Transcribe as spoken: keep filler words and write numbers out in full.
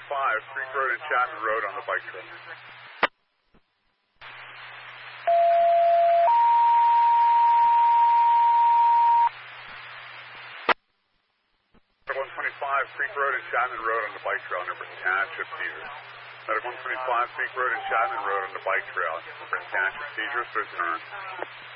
twenty-five, Creek Road and Chapman Road on the bike trail. one twenty-five, Creek Road and Chapman Road on the bike trail, number Township Cedars. Medic one twenty-five, Creek Road and Chapman Road on the bike trail, number Township Cedars, return.